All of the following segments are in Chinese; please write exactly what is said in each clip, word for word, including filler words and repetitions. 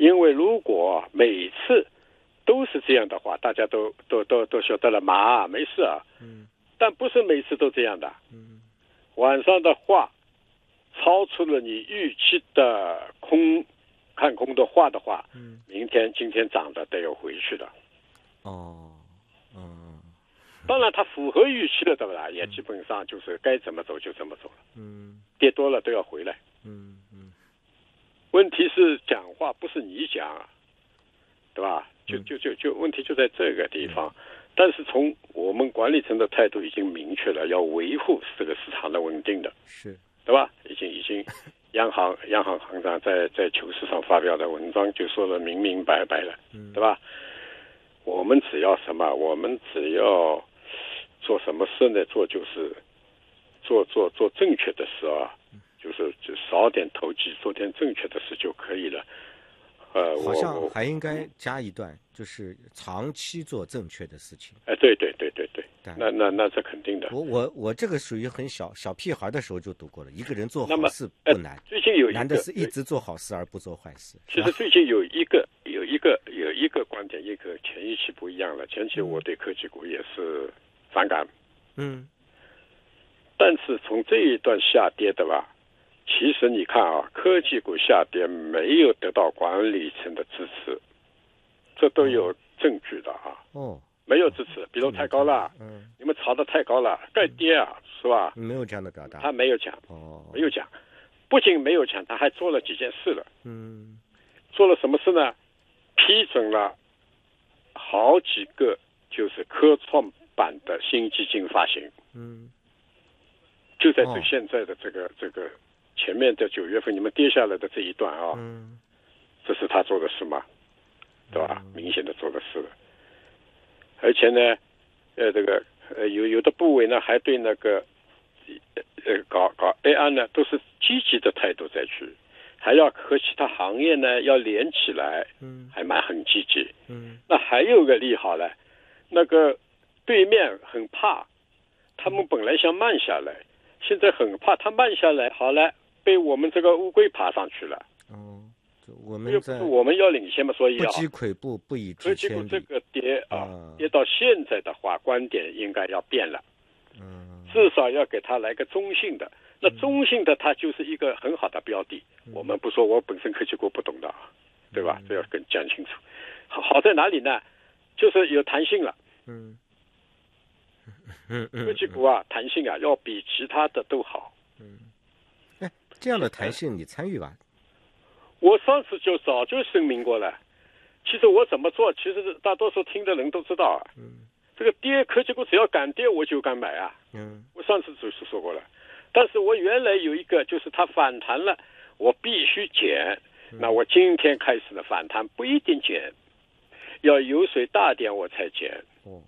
因为如果每次都是这样的话，大家都都都都晓得了嘛，没事啊。 嗯， 但不是每次都这样的。 嗯， 晚上的话超出了你预期的空看空的话的话， 嗯， 明天今天涨的得要回去的。 哦，嗯， 当然它符合预期了，对吧？也基本上就是该怎么走就怎么走了。 嗯， 跌多了都要回来。 嗯，嗯， 问题是讲话不是你讲啊，对吧？就就就就问题就在这个地方。但是从我们管理层的态度已经明确了，要维护这个市场的稳定的， 是， 对吧？已经已经，央行央行行长在在求是上发表的文章就说的明明白白了，对吧？我们只要什么？我们只要做什么事呢？做就是做做做正确的事啊，就是就少点投机，做点正确的事就可以了。呃， 好像我还应该加一段，就是长期做正确的事情。 哎，对对对对对， 对那那那这肯定的。 我我我这个属于很小小屁孩的时候就读过了。一个人做那么好事不难， 呃最近有一个难的是一直做好事而不做坏事。 其实最近有一个有一个有一个观点，一个前一期不一样了。前期我对科技股也是反感， 嗯， 但是从这一段下跌的吧，其实你看啊，科技股下跌没有得到管理层的支持，这都有证据的啊。 哦， 没有支持，比如太高了， 嗯， 你们炒得太高了，该跌啊，是吧？ 没有这样的表达。 他没有讲， 哦， 没有讲，不仅没有讲，他还做了几件事了。 嗯， 做了什么事呢？批准了好几个就是科创板的新基金发行。 嗯， 就在这哦现在的这个这个前面的九月份你们跌下来的这一段啊， 嗯， 这是他做的事吗？对吧？明显的做的事了。而且呢，呃，这个呃有有的部委呢还对那个呃搞搞 A I 呢都是积极的态度再去，还要和其他行业呢要连起来， 嗯， 还蛮很积极。 嗯， 那还有个利好呢，那个对面很怕，他们本来想慢下来，现在很怕他慢下来，好了，被我们这个乌龟爬上去了。 哦，我又们在不是我们要领先嘛，所以不啊， 积跬步，不以科至千里。 技股这个跌啊， 啊跌到现在的话，观点应该要变了， 嗯， 至少要给它来个中性的。那中性的它就是一个很好的标的。我们不说我本身科技股不懂的啊，对吧？这要跟讲清楚。好好在哪里呢？就是有弹性了。 嗯，嗯嗯， 科技股啊，弹性啊，要比其他的都好。 哎，这样的弹性你参与吧？ 我上次就早就声明过了。其实我怎么做，其实大多数听的人都知道啊。 嗯， 这个跌科技股只要敢跌，我就敢买啊。 嗯， 我上次就是说过了。但是我原来有一个，就是它反弹了，我必须减。那我今天开始的反弹不一定减，要油水大点我才减。 哦，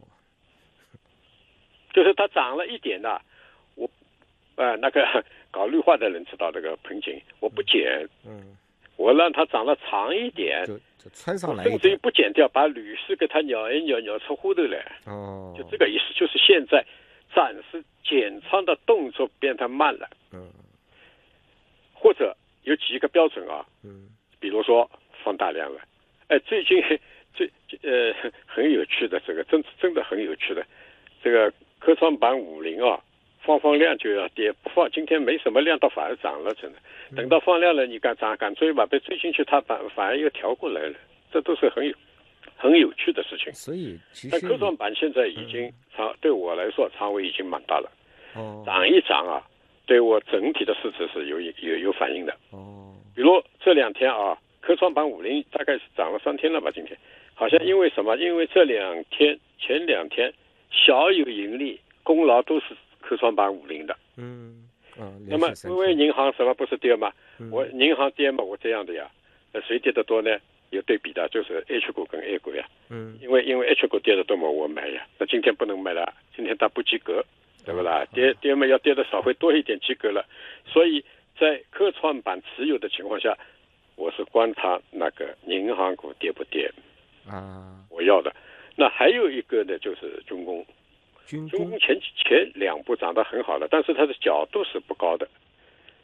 就是它涨了一点的，我呃那个搞绿化的人知道这个盆景，我不减， 嗯， 我让它涨了长一点， 就就穿上来甚至于一点。 不减掉，把铝丝给它咬一咬，咬出糊头来。 哦， 就这个意思，就是现在暂时减仓的动作变得慢了。 嗯， 或者有几个标准啊， 嗯， 比如说放大量了。哎，最近最呃很有趣的，这个真真的很有趣的，这个科创板五零啊，放放量就要跌，不放今天没什么量，倒反而涨了，真的。等到放量了，你敢涨敢追吧？被追进去，它反反而又调过来了，这都是很有很有趣的事情。 所以其实但科创板现在已经仓，对我来说仓位已经蛮大了。 哦， 涨一涨啊，对我整体的市值是有有有反应的。 哦， 比如这两天啊，科创板五零大概是涨了三天了吧？今天好像因为什么？因为这两天前两天小有盈利，功劳都是科创板五零的。 嗯，啊， 那么因为银行什么不是跌吗？ 嗯、 我银行跌嘛，我这样的呀。那谁跌得多呢？有对比的，就是 H 股跟 A 股呀。 嗯， 因为因为 H 股跌得多嘛，我买呀。那今天不能买了，今天它不及格，对不啦？跌跌嘛要跌的稍微多一点及格了。所以在科创板持有的情况下，我是观察那个银行股跌不跌啊， 我要的。那还有一个呢，就是军工。 军工前前两步涨得很好了，但是它的角度是不高的。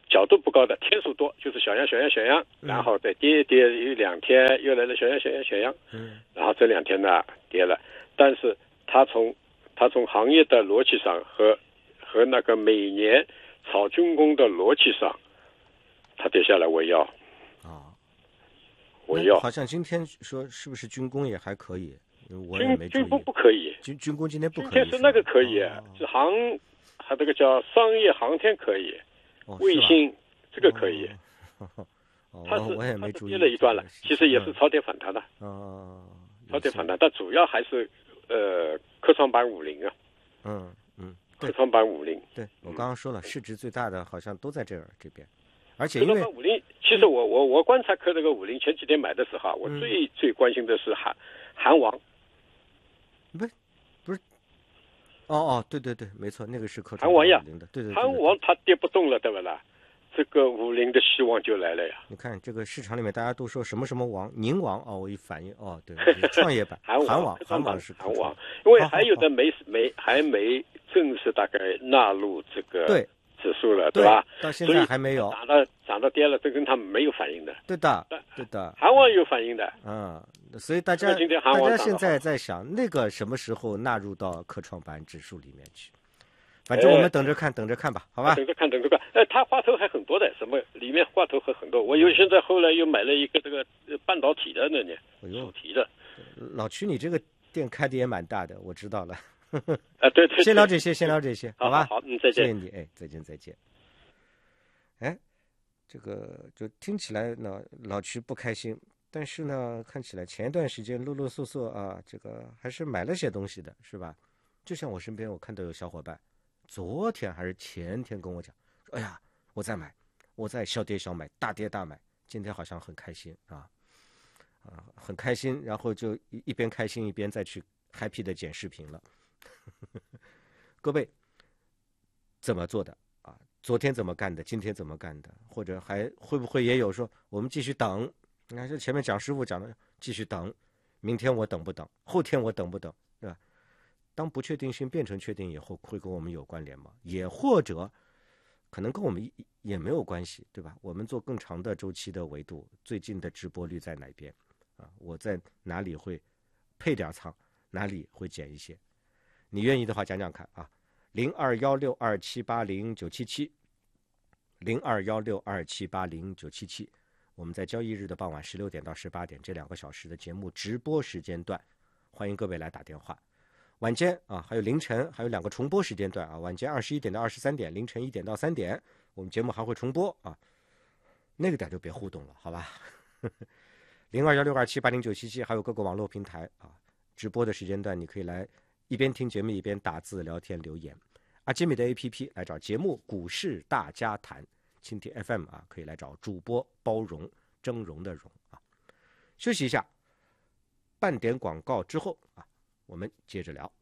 角度不高的，天数多，就是小阳小阳小阳，然后再跌跌一两天，又来了小阳小阳小阳，嗯，然后这两天呢跌了，但是它从它从行业的逻辑上和和那个每年炒军工的逻辑上，它跌下来我要啊， 我要好像今天说是不是军工也还可以？我也没注意。 军工不可以， 军军工今天不可以。 今天是那个可以，是航，还这个叫商业航天可以，卫星这个可以。它是我也没注意。 跌了一段了，其实也是超跌反弹的。 哦， 超跌反弹，但主要还是呃科创板五零啊。 嗯嗯， 科创板五零。 对，我刚刚说了，市值最大的好像都在这儿这边，而且因为科创板五零，其实我我我观察科这个五零前几天买的时候，我最最关心的是韩韩王。 不是不是，哦哦，对对对，没错，那个是科创韩王呀， 的，对对对， 韩王它跌不动了，对吧啦？这个五零的希望就来了呀！ 你看这个市场里面大家都说什么什么王宁王哦，我一反应哦，对，创业板韩王韩王是韩王，因为还有的没没还没正式大概纳入这个对指数了， 对吧？ 到现在还没有涨了涨了跌了，这跟他们没有反应的。 对的，对的， 韩王有反应的。 嗯，所以大家大家现在在想那个什么时候纳入到科创板指数里面去？反正我们等着看，等着看吧，好吧？ 等着看，等着看。呃，它花头还很多的，什么里面花头还很多。我有现在后来又买了一个这个半导体的那呢，主题的。 老曲，你这个店开的也蛮大的，我知道了。 啊，对对。 先聊这些，先聊这些，好吧？ 好，嗯，再见。 谢谢你，哎，再见，再见。哎，这个就听起来呢，老曲不开心，但是呢，看起来前一段时间啰啰嗦嗦啊，这个还是买了些东西的，是吧？就像我身边，我看到有小伙伴。昨天还是前天跟我讲说，哎呀，我在买，我在小跌小买，大跌大买，今天好像很开心啊，啊，很开心，然后就一一边开心一边再去 happy 的剪视频了。各位怎么做的啊？昨天怎么干的？今天怎么干的？或者还会不会也有说我们继续等？你看这前面蒋师傅讲的，继续等，明天我等不等？后天我等不等？对吧？当不确定性变成确定以后，会跟我们有关联吗？也或者可能跟我们也没有关系，对吧？我们做更长的周期的维度，最近的直播率在哪边啊？我在哪里会配点仓，哪里会减一些？你愿意的话讲讲看啊，零二幺六二七八零九七七，零二幺六二七八零九七七，我们在交易日的傍晚十六点到十八点这两个小时的节目直播时间段，欢迎各位来打电话。晚间啊，还有凌晨，还有两个重播时间段啊。晚间二十一点到二十三点，凌晨一点到三点，我们节目还会重播啊。那个点就别互动了，好吧？零二幺六二七八零九七七，还有各个网络平台啊，直播的时间段你可以来一边听节目一边打字聊天留言。阿基米的 A P P 来找节目《股市大家谈》，蜻蜓 F M 啊，可以来找主播包容峥嵘的嵘啊。休息一下，半点广告之后啊。我们接着聊。